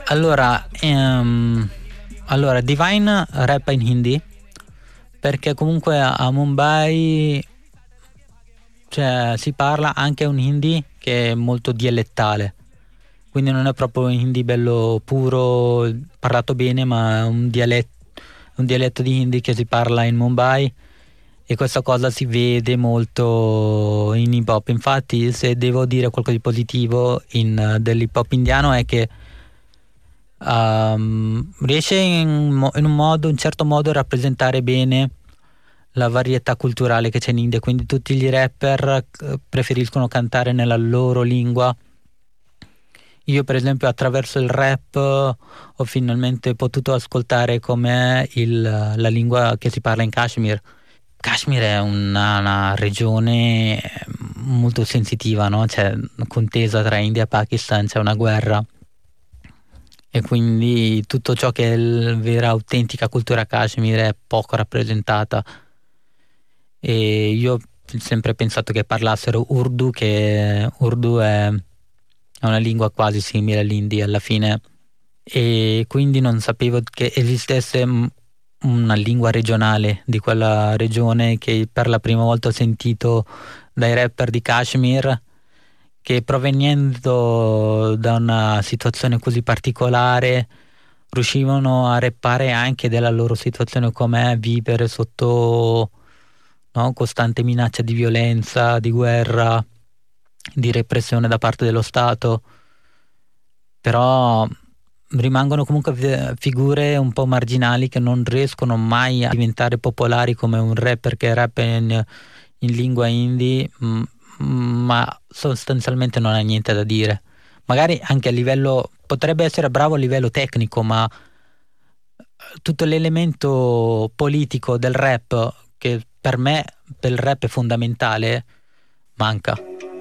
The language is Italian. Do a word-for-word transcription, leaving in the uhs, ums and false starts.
Allora, ehm, allora Divine rappa in hindi perché comunque a a Mumbai, cioè, si parla anche un hindi che è molto dialettale, quindi non è proprio un hindi bello puro parlato bene, ma è un dialetto un dialetto di hindi che si parla in Mumbai, e questa cosa si vede molto in hip hop. Infatti, se devo dire qualcosa di positivo in, eh, dell'hip hop indiano, è che um, riesce in, mo- in un modo, in certo modo, a rappresentare bene la varietà culturale che c'è in India. Quindi tutti gli rapper eh, preferiscono cantare nella loro lingua. Io per esempio attraverso il rap eh, ho finalmente potuto ascoltare com'è il, la lingua che si parla in Kashmir. Kashmir è una, una regione molto sensitiva, no? C'è una contesa tra India e Pakistan, c'è una guerra, e quindi tutto ciò che è la vera autentica cultura Kashmir è poco rappresentata. E io ho sempre pensato che parlassero Urdu, che Urdu è è una lingua quasi simile all'Indi alla fine, e quindi non sapevo che esistesse mm, una lingua regionale di quella regione, che per la prima volta ho sentito dai rapper di Kashmir, che provenendo da una situazione così particolare riuscivano a rappare anche della loro situazione, com'è vivere sotto, no, costante minaccia di violenza, di guerra, di repressione da parte dello Stato. Però rimangono comunque fi- figure un po' marginali che non riescono mai a diventare popolari come un rapper che rappa in, in lingua indie, m- ma sostanzialmente non ha niente da dire. Magari anche a livello, potrebbe essere bravo a livello tecnico, ma tutto l'elemento politico del rap, che per me, per il rap è fondamentale, manca.